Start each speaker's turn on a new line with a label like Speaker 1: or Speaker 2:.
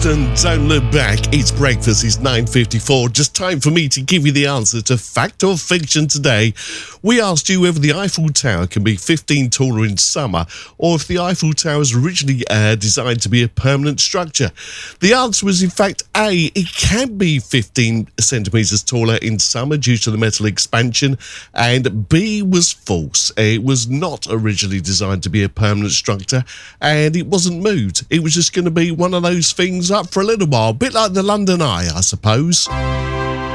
Speaker 1: Houston, don't look back. It's breakfast, it's 9:54. Just time for me to give you the answer to fact or fiction today. We asked you whether the Eiffel Tower can be 15 taller in summer or if the Eiffel Tower was originally designed to be a permanent structure. The answer was in fact A, it can be 15 centimetres taller in summer due to the metal expansion, and B was false. It was not originally designed to be a permanent structure and it wasn't moved. It was just going to be one of those things up for a little while, a bit like the London Eye, I suppose.